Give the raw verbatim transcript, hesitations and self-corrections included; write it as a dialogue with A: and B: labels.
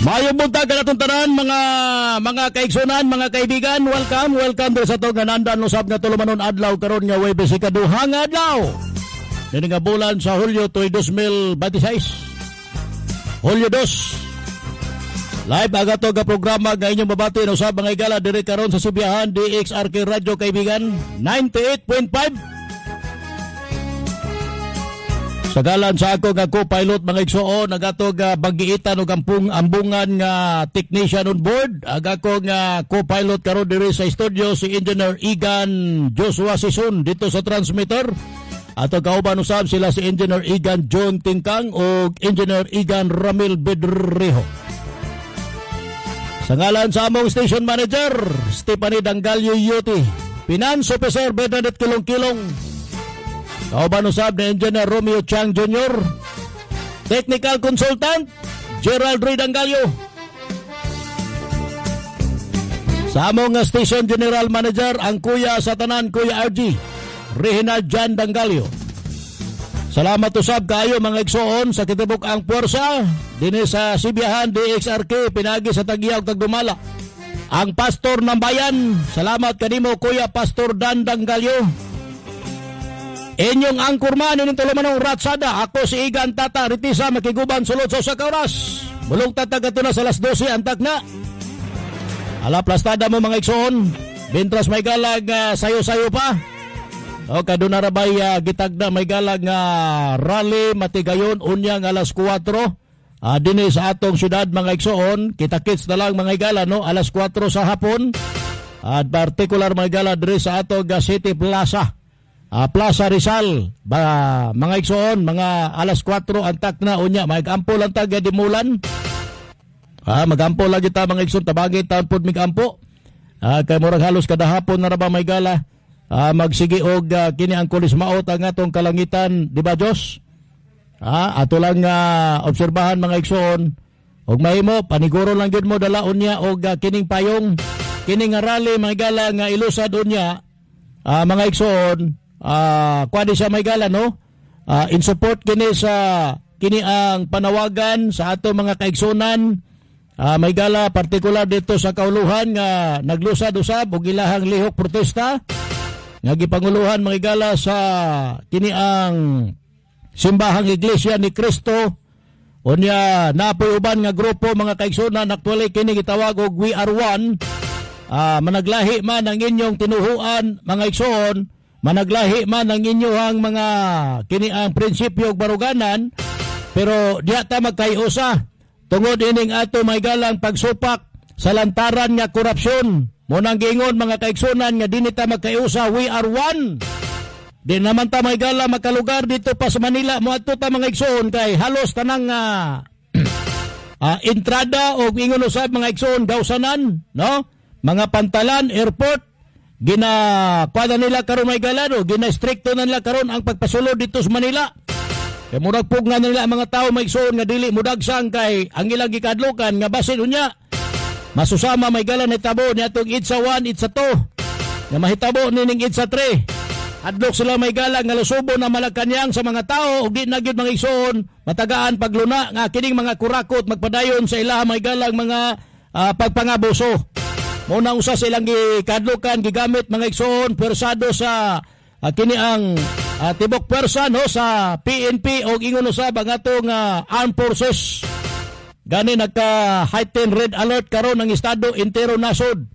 A: Mayong buntag ka natong tanan, mga mga kaigsunan, mga kaibigan, welcome, welcome din sa to nga nandan usab nga tulumanon adlaw karon nga Huwebes ikaduhang adlaw. Dini nga bulan sa Hulyo tuig two thousand twenty-six. Hulyo two. Live aga to nga programa nga inyong mabati na usab mga igala diri karon sa Sibiyahan D X R K Radio kaibigan ninety-eight point five. Sagalan sa ako nga co-pilot mga igsuon, nagatog uh, bagiitan og ampung ambungan nga technician on board. Aga ko nga co-pilot karon diri sa studio si Engineer Igan Joshua Sison dito sa transmitter. Ato kauban usab sila si Engineer Igan John Tingkang o Engineer Igan Ramil Bedrejo. Sa ngalan sa among station manager Stephanie Dangalyo Yuti, Finance Officer Bernadette Kilong-Kilong, kauban usab ni Engineer Romeo Chang Junior, Technical Consultant Gerald Ray Dangalyo, sa among Station General Manager ang Kuya sa tanan Kuya R G Reginald Jan Dangalyo. Salamat usab kayo mga igsoon sa kitibuk ang puwersa dinhi sa Sibiyahan D X R K pinagi sa Tagiya ug Tagdumala. Ang pastor ng bayan, salamat kanimo Kuya Pastor Dan Dangalyo. Inyong angkurman inyong tulumanong ratsada, ako si Igan Tata Ritisa makiguban sulod sa usa ka oras. Bulong tatag ato na sa alas dose antak na. Ala plastada mo mga igsoon, bintras may galag uh, sayo-sayo pa. O kaduna ra bay uh, gitagda may galag nga uh, rally matigayon unya nga alas kuwatro. Uh, dinhi sa atong syudad mga igsoon, kita-kits na lang mga igala no, alas kuwatro sa hapon. At uh, particular mga igala diri sa atong uh, City Plaza. Uh, Plaza Rizal, ba, mga igsoon, mga alas kuwatro antak na unya, mag-ampo lang taga dimulan. Ah, mag-ampo lagi ta mga igsoon, tabagi taon pod mig-ampo. Ah, kay murag halos kada hapon na ra ba may gala. Ah, magsigi og uh, kini ang kulis maot ang atong kalangitan, di ba Diyos? Ah, ato lang uh, obserbahan mga igsoon. Og mahimo paniguro lang gyud mo dala unya og uh, kining payong, kining nga rally mga gala nga ilusad unya. Ah, mga igsoon, Ah, uh, kwadi sa may gala no. Uh, in support kini sa kini ang panawagan sa ato mga kaigsunan. Uh, may gala partikular dito sa kauluhan nga naglusad usab og ilahang lihok protesta nga gipanguluhan mga gala sa kini ang simbahang Iglesia ni Cristo. Unya napoy uban nga grupo mga kaigsunan actually kini gitawag og We Are One. Uh, managlahi man ang inyong tinuhuan mga igsoon, managlahi man ang inyohang mga kini ang prinsipyo ug baruganan, pero diha ta magkayusa tungod ining ato may galang pagsupak sa lantaran nga korupsyon. Munang giingon mga kaigsunan nga dinhi ta magkayusa, we are one. Di naman ta may gala makalugar dito pa sa Manila mo adto ta mga igsoon kay halos tanang uh, uh, entrada o ingon usab mga igsoon gawsanan no, mga pantalan, airport gina kwada nila karon may galano, gina stricto na nila karon ang pagpasulod dito sa Manila. Kay murag pug nga nila mga tawo may igsoon nga dili mudagsang kay ang ilang gikadlukan nga basin unya masusama may galan hitabo ni atong itsa one, itsa two nga mahitabo nining itsa three. Adlok sila may galang nga lusubo na malagkanyang sa mga tao ug di na gyud mga igsoon matagaan pagluna nga kining mga kurakot magpadayon sa ilaha may galang mga uh, pagpangabuso. Muna usa silang gikadlukan gigamit mga igsoon persado sa uh, kini ang uh, tibok pwersa no sa P N P o ingon usab ang atong uh, armed forces. Gani nagka heightened red alert karon ang estado entero nasod.